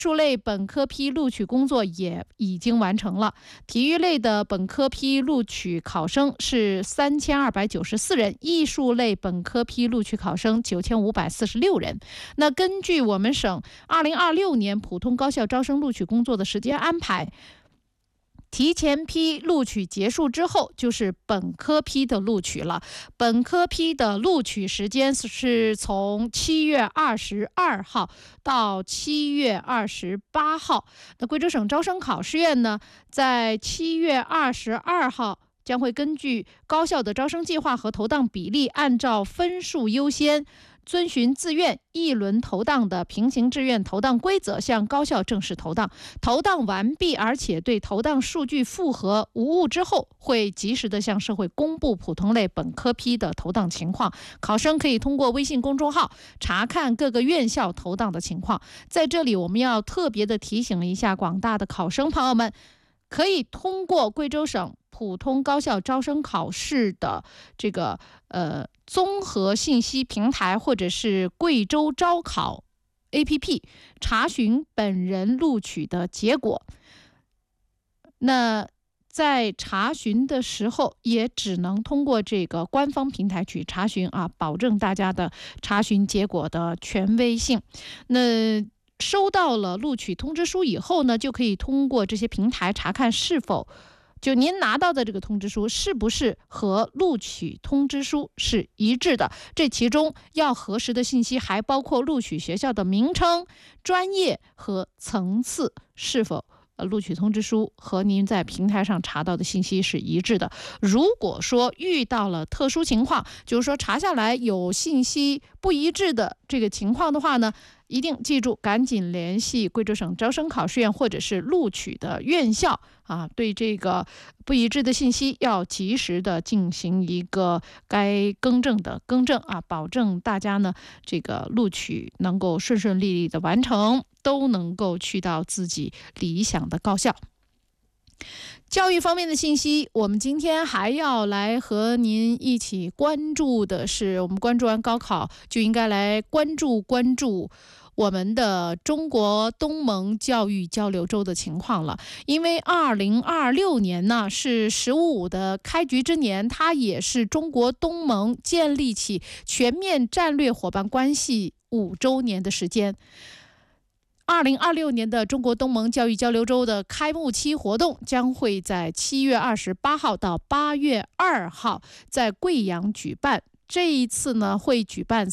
术类本科批录取工作也已经完成了。体育类的本科批录取考生是3294人，艺术类本科批录取考生9546人。那根据我们省2026年普通高校招生录取工作的时间安排，提前批录取结束之后，就是本科批的录取了。本科批的录取时间是从7月22号到7月28号。那贵州省招生考试院呢，在7月22号将会根据高校的招生计划和投档比例，按照分数优先，遵循自愿一轮投档的平行志愿投档规则向高校正式投档。投档完毕，而且对投档数据符合无误之后，会及时的向社会公布普通类本科批的投档情况。考生可以通过微信公众号查看各个院校投档的情况。在这里我们要特别的提醒一下广大的考生朋友们，可以通过贵州省普通高校招生考试的这个综合信息平台，或者是贵州招考 APP 查询本人录取的结果。那在查询的时候也只能通过这个官方平台去查询啊，保证大家的查询结果的权威性。那收到了录取通知书以后呢，就可以通过这些平台查看是否就您拿到的这个通知书是不是和录取通知书是一致的。这其中要核实的信息还包括录取学校的名称、专业和层次是否录取通知书和您在平台上查到的信息是一致的。如果说遇到了特殊情况，就是说查下来有信息不一致的这个情况的话呢，一定记住赶紧联系贵州省招生考试院或者是录取的院校啊，对这个不一致的信息要及时的进行一个该更正的更正啊，保证大家呢这个录取能够顺顺利利的完成，都能够去到自己理想的高校。教育方面的信息，我们今天还要来和您一起关注的是，我们关注完高考就应该来关注我们的中国东盟教育交流周的情况了。因为2026年呢是15的开局之年，它也是中国东盟建立起全面战略伙伴关系5周年的时间。2026年的中国东盟教育交流周的开幕期活动将会在7月28号到8月2号在贵阳举办。这一次呢，会举办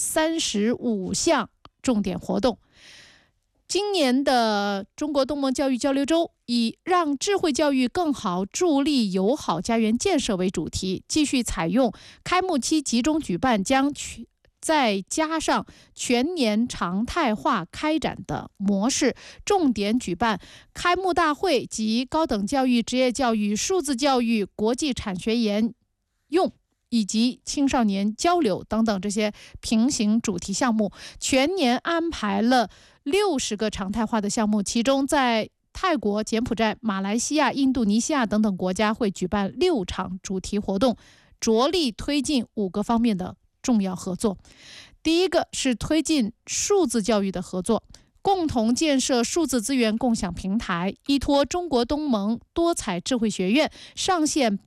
35项重点活动。今年的中国东盟教育交流周以让智慧教育更好助力友好家园建设为主题，继续采用开幕期集中举办，再加上全年常态化开展的模式，重点举办开幕大会及高等教育、职业教育、数字教育、国际产学研用以及青少年交流等等这些平行主题项目，全年安排了60个常态化的项目，其中在泰国、柬埔寨、马来西亚、印度尼西亚等等国家会举办6场主题活动，着力推进5个方面的重要合作。第一个是推进数字教育的合作，共同建设数字资源共享平台，依托中国东盟多彩智慧学院上线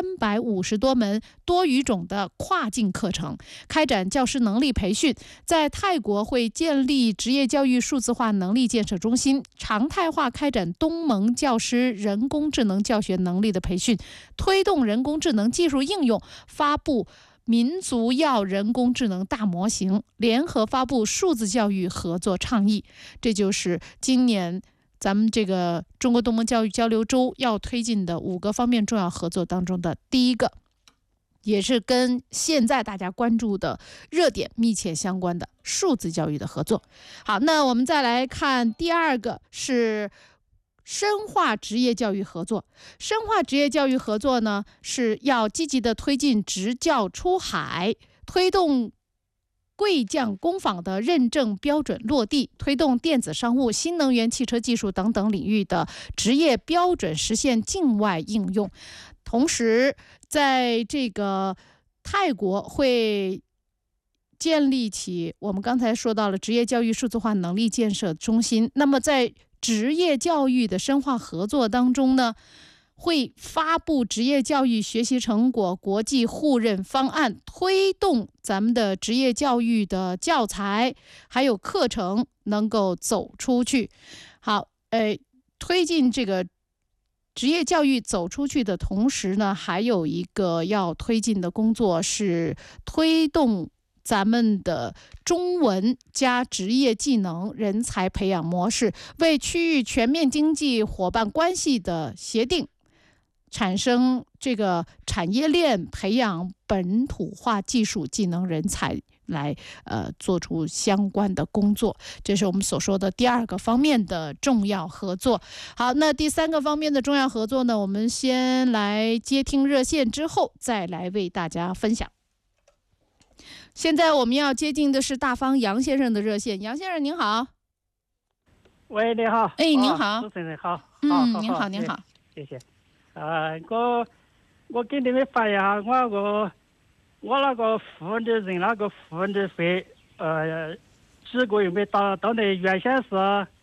350多门多语种的跨境课程，开展教师能力培训。在泰国会建立职业教育数字化能力建设中心，常态化开展东盟教师人工智能教学能力的培训，推动人工智能技术应用，发布民族药人工智能大模型，联合发布数字教育合作倡议。这就是今年咱们这个中国东盟教育交流周要推进的5个方面重要合作当中的第一个，也是跟现在大家关注的热点密切相关的数字教育的合作。好，那我们再来看第二个是深化职业教育合作。深化职业教育合作呢，是要积极的推进职教出海，推动贵匠工坊的认证标准落地，推动电子商务、新能源汽车技术等等领域的职业标准实现境外应用。同时在这个泰国会建立起我们刚才说到了职业教育数字化能力建设中心。那么在职业教育的深化合作当中呢，会发布职业教育学习成果国际互认方案，推动咱们的职业教育的教材还有课程能够走出去。好，推进这个职业教育走出去的同时呢，还有一个要推进的工作是推动咱们的中文加职业技能人才培养模式，为区域全面经济伙伴关系的协定产生这个产业链，培养本土化技术技能人才来做出相关的工作。这是我们所说的第2个方面的重要合作。好，那第3个方面的重要合作呢，我们先来接听热线，之后再来为大家分享。现在我们要接近的是大方杨先生的热线。杨先生您好。 喂，你好。 您好。 主持人好。 您好，您好。 谢谢。我给你们发一下我那个付的人那个付的费，几个月没到那原先是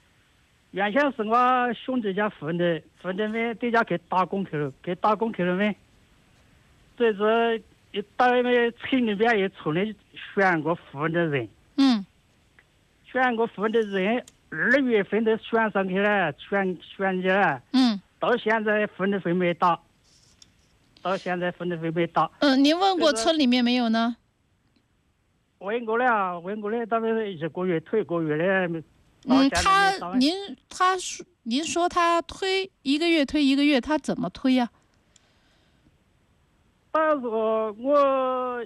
我兄弟家付的没在家给打工去了没，这是一到没村里边也出来选个付的人，选个付的人2月份都选上去了，选去了，到现在付的费没到。 您问过村里面没有呢？ 问过了，他们1个月推1个月了。 您说他推1个月推1个月，他怎么推呀？ 他说我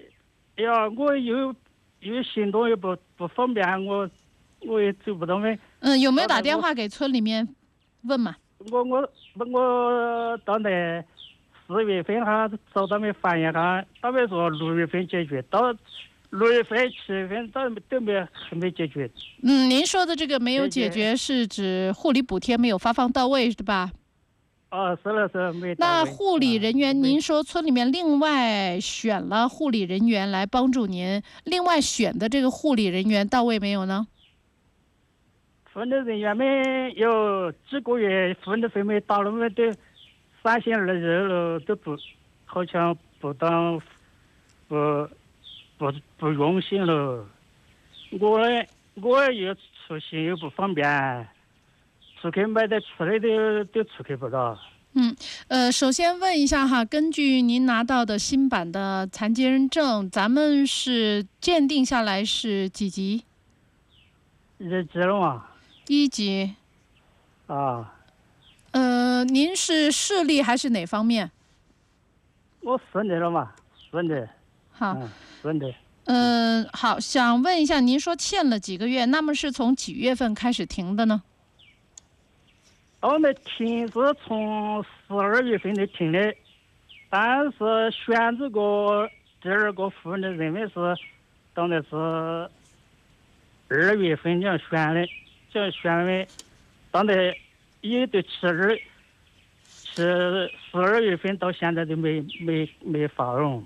有行动也不方便，我也走不到没。 有没有打电话给村里面问嘛？ 我到那4月份他找他们反映下，他们说6月份解决，到6月份7月份都没解决。 您说的这个没有解决，是指护理补贴没有发放到位，对吧？ 是了，没到位。 那护理人员，您说村里面另外选了护理人员来帮助您，另外选的这个护理人员到位没有呢？ 护理人员们有几个月护理费没到了，我们都3星2日了，都不好像不用心了。我又出行又不方便，出去买点吃的都出去不到。 首先问一下哈，根据您拿到的新版的残疾人证，咱们是鉴定下来是几级 ？1级了嘛 ？1级。您是视力还是哪方面？ 我视力了嘛，视力。 好， 视力。 好，想问一下，您说欠了几个月，那么是从几月份开始停的呢？ 我们停是从12月份就停的，但是选这个第2个护理人员是当的是2月份就选的，当的也都12月份到现在都没发用。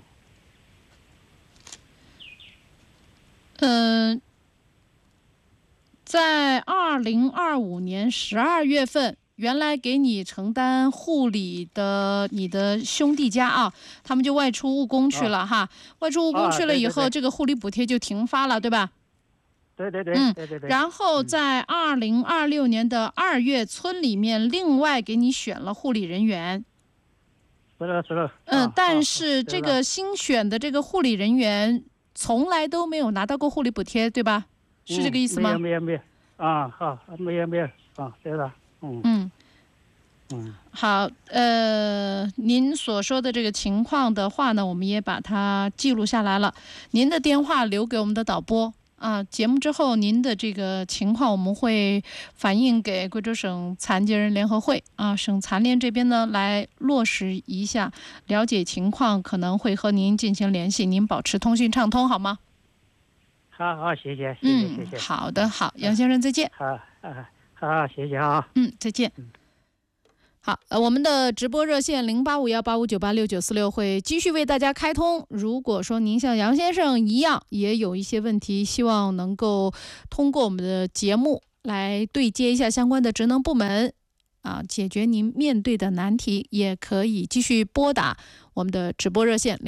在2025年12月份，原来给你承担护理的你的兄弟家啊，他们就外出务工去了哈。外出务工去了以后，这个护理补贴就停发了，对吧？ 对。 然后在2026年的2月，村里面另外给你选了护理人员。 是了。 但是这个新选的这个护理人员从来都没有拿到过护理补贴，对吧？是这个意思吗？ 没有。好，没有对的。 好，您所说的这个情况的话呢，我们也把它记录下来了。您的电话留给我们的导播啊，节目之后您的这个情况我们会反映给贵州省残疾人联合会啊，省残联这边呢来落实一下，了解情况，可能会和您进行联系，您保持通讯畅通好吗？ 好，谢谢。 好的，好，杨先生再见。 好，谢谢啊。 再见。好，我们的直播热线085185986946会继续为大家开通。如果说您像杨先生一样也有一些问题，希望能够通过我们的节目来对接一下相关的职能部门解决您面对的难题，也可以继续拨打我们的直播热线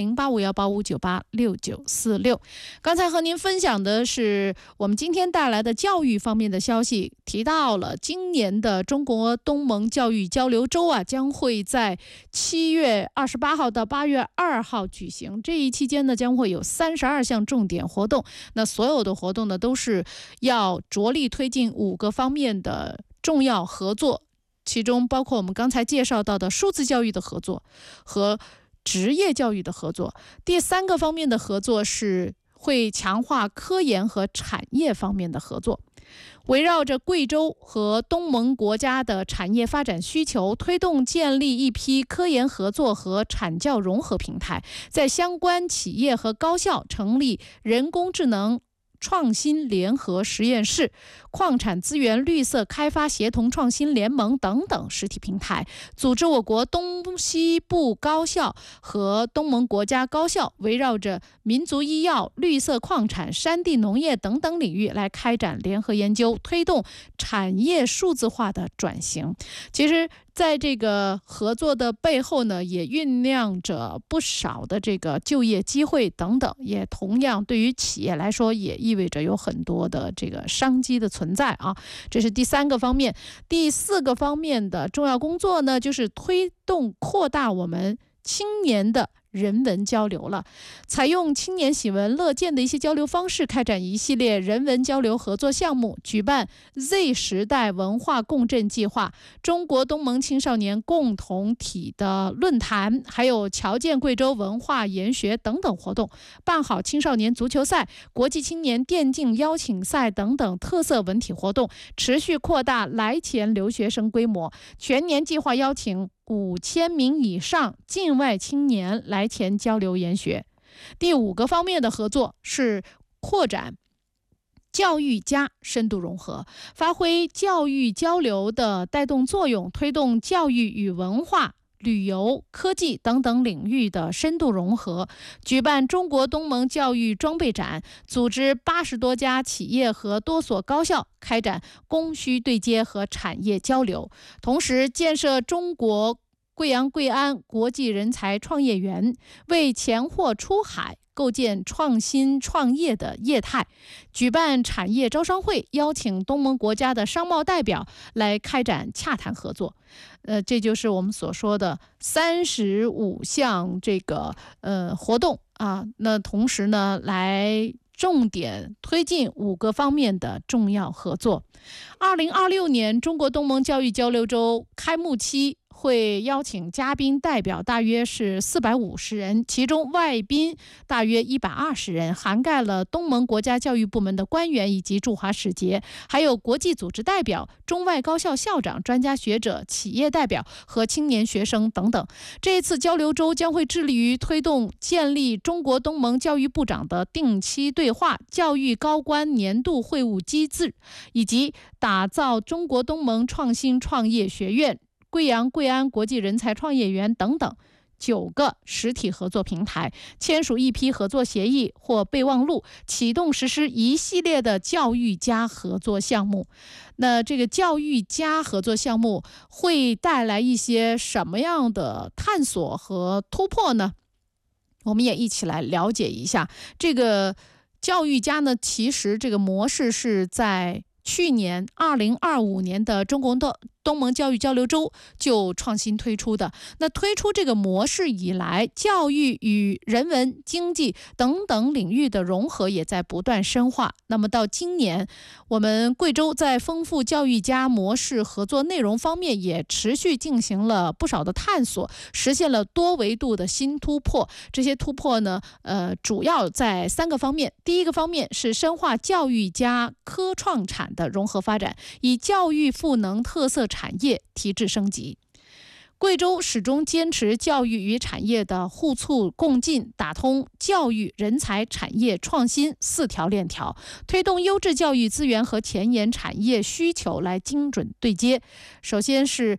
085185986946。刚才和您分享的是我们今天带来的教育方面的消息，提到了今年的中国东盟教育交流周将会在7月28号到8月2号举行。这一期间呢，将会有32项重点活动。那所有的活动呢，都是要着力推进5个方面的重要合作。其中包括我们刚才介绍到的数字教育的合作和职业教育的合作。第3个方面的合作是会强化科研和产业方面的合作。围绕着贵州和东盟国家的产业发展需求，推动建立一批科研合作和产教融合平台，在相关企业和高校成立人工智能创新联合实验室、矿产资源绿色开发协同创新联盟等等实体平台，组织我国东西部高校和东盟国家高校围绕着民族医药、绿色矿产、山地农业等等领域来开展联合研究，推动产业数字化的转型。其实在这个合作的背后呢，也酝酿着不少的这个就业机会等等，也同样对于企业来说也意味着有很多的这个商机的存在这是第3个方面。第4个方面的重要工作呢，就是推动扩大我们青年的人文交流了，采用青年喜闻乐见的一些交流方式，开展一系列人文交流合作项目，举办 Z 时代文化共振计划、中国东盟青少年共同体的论坛，还有侨建贵州文化研学等等活动，办好青少年足球赛、国际青年电竞邀请赛等等特色文体活动，持续扩大来钱留学生规模，全年计划邀请5000名以上境外青年来前交流研学。第5个方面的合作是扩展教育加深度融合，发挥教育交流的带动作用，推动教育与文化、旅游、科技等等领域的深度融合，举办中国东盟教育装备展，组织80多家企业和多所高校开展供需对接和产业交流，同时建设中国贵阳贵安国际人才创业园，为钱货出海构建创新创业的业态，举办产业招商会，邀请东盟国家的商贸代表来开展洽谈合作。这就是我们所说的35项这个活动那同时呢，来重点推进5个方面的重要合作。2026年中国东盟教育交流周开幕期会邀请嘉宾代表大约是450人，其中外宾大约120人，涵盖了东盟国家教育部门的官员以及驻华使节，还有国际组织代表、中外高校校长、专家学者、企业代表和青年学生等等。这一次交流周将会致力于推动建立中国东盟教育部长的定期对话、教育高官年度会晤机制，以及打造中国东盟创新创业学院、贵阳贵安国际人才创业园等等9个实体合作平台，签署一批合作协议或备忘录，启动实施一系列的教育加合作项目。那这个教育加合作项目会带来一些什么样的探索和突破呢？我们也一起来了解一下。这个教育加呢，其实这个模式是在去年2025年的中国东盟教育交流周就创新推出的。那推出这个模式以来，教育与人文、经济等等领域的融合也在不断深化。那么到今年，我们贵州在丰富教育加模式合作内容方面也持续进行了不少的探索，实现了多维度的新突破。这些突破呢，主要在3个方面。第一个方面是深化教育加科创产的融合发展，以教育赋能特色产业提质升级。贵州始终坚持教育与产业的互促共进，打通教育、人才、产业、创新4条链条，推动优质教育资源和前沿产业需求来精准对接。首先是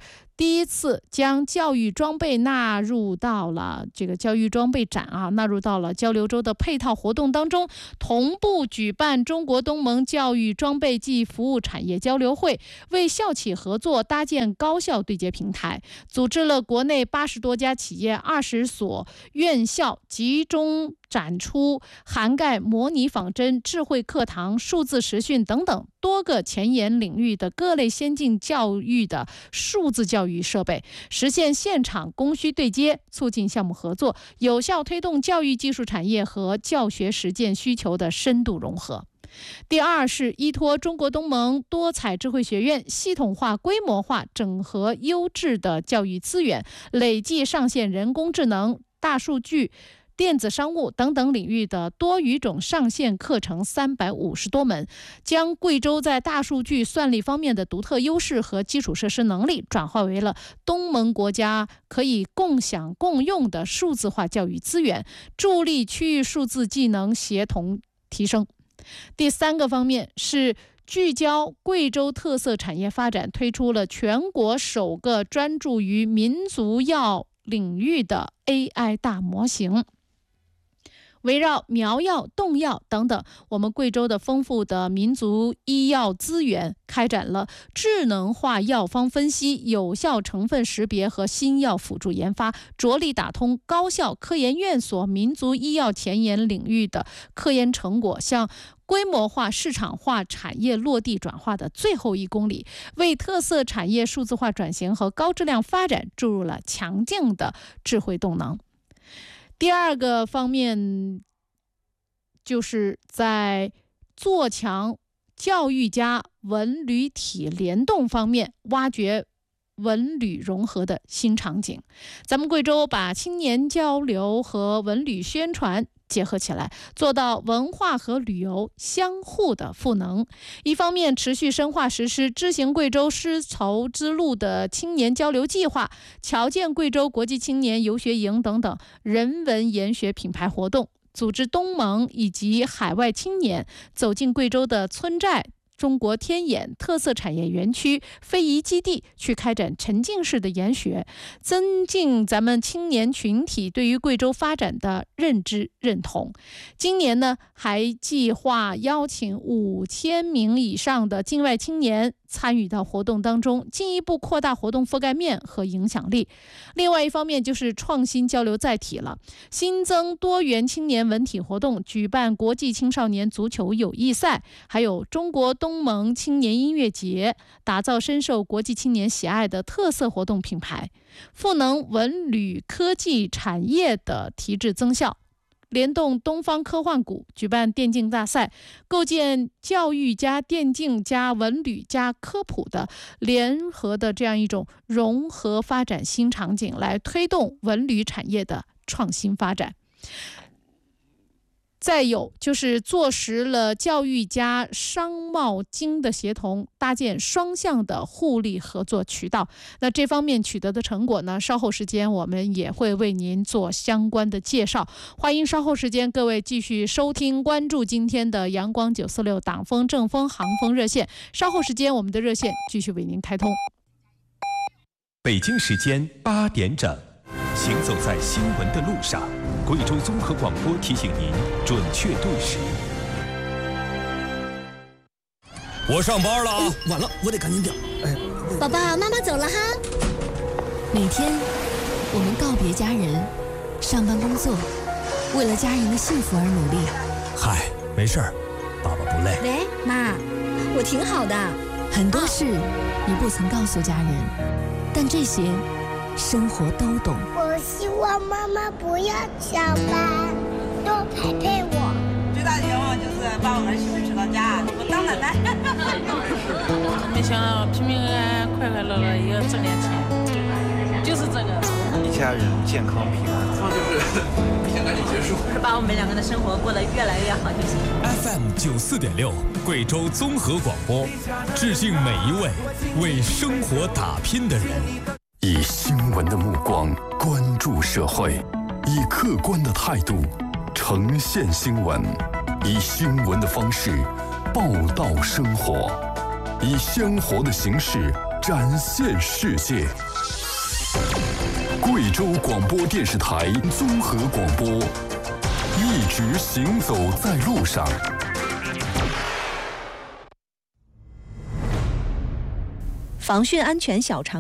第一次将教育装备纳入到了这个教育装备展纳入到了交流周的配套活动当中，同步举办中国东盟教育装备暨服务产业交流会，为校企合作搭建高校对接平台，组织了国内80多家企业、20所院校，集中展出涵盖模拟仿真、智慧课堂、数字实训等等多个前沿领域的各类先进教育的数字教育设备，实现现场供需对接，促进项目合作，有效推动教育技术产业和教学实践需求的深度融合。第二是依托中国东盟多彩智慧学院，系统化、规模化整合优质的教育资源，累计上线人工智能、大数据、电子商务等等领域的多语种上线课程350多门，将贵州在大数据算力方面的独特优势和基础设施能力转化为了东盟国家可以共享共用的数字化教育资源，助力区域数字技能协同提升。第三个方面是聚焦贵州特色产业发展，推出了全国首个专注于民族药领域的 AI 大模型。围绕苗药、冻药等等我们贵州的丰富的民族医药资源，开展了智能化药方分析、有效成分识别和新药辅助研发，着力打通高校、科研院所民族医药前沿领域的科研成果向规模化、市场化、产业落地转化的最后1公里，为特色产业数字化转型和高质量发展注入了强劲的智慧动能。第二个方面就是在做强教育加文旅体联动方面，挖掘文旅融合的新场景。咱们贵州把青年交流和文旅宣传结合起来，做到文化和旅游相互的赋能。一方面持续深化实施知行贵州丝绸之路的青年交流计划，侨建贵州国际青年游学营等等人文研学品牌活动，组织东盟以及海外青年走进贵州的村寨、中国天眼、特色产业园区、非遗基地，去开展沉浸式的研学，增进咱们青年群体对于贵州发展的认知认同。今年呢，还计划邀请5000名以上的境外青年参与到活动当中，进一步扩大活动覆盖面和影响力。另外一方面就是创新交流载体了，新增多元青年文体活动，举办国际青少年足球友谊赛，还有中国东盟青年音乐节，打造深受国际青年喜爱的特色活动品牌，赋能文旅科技产业的提质增效。联动东方科幻谷举办电竞大赛，构建教育加电竞加文旅加科普的联合的这样一种融合发展新场景，来推动文旅产业的创新发展。再有就是坐实了教育加商贸经的协同，搭建双向的互利合作渠道。那这方面取得的成果呢，稍后时间我们也会为您做相关的介绍。欢迎稍后时间各位继续收听关注今天的阳光946党风正风航风热线。稍后时间我们的热线继续为您开通。 北京时间8点整，行走在新闻的路上，贵州综合广播提醒您准确对时。 我上班了啊！ 晚了，我得赶紧点。 宝宝，妈妈走了哈。 每天我们告别家人，上班工作，为了家人的幸福而努力。 嗨，没事儿，爸爸不累。 喂，妈，我挺好的。 很多事你不曾告诉家人，但这些生活都懂。 我希望妈妈不要加班，多陪陪我。 最大的愿望就是把我儿媳妇娶到家，我当奶奶。 没想到平平安安、快快乐乐也有这点钱，就是这个。 一家人健康平安，就是想赶紧结束， 把我们两个的生活过得越来越好就行。 FM 94.6，贵州综合广播，致敬每一位为生活打拼的人。 以新闻的目光关注社会，以客观的态度呈现新闻，以新闻的方式报道生活，以鲜活的形式展现世界。贵州广播电视台综合广播，一直行走在路上。 防汛安全小常